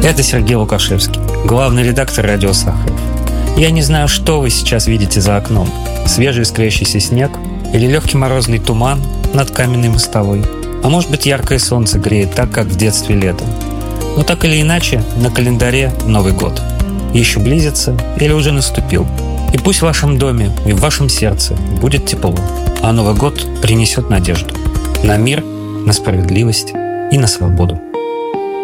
Это Сергей Лукашевский, главный редактор «Радио Сахаров». Я не знаю, что вы сейчас видите за окном. Свежий искрящийся снег или легкий морозный туман над каменной мостовой. А может быть, яркое солнце греет так, как в детстве летом. Но так или иначе, на календаре Новый год. Еще близится или уже наступил. И пусть в вашем доме и в вашем сердце будет тепло, а Новый год принесет надежду на мир, на справедливость и на свободу.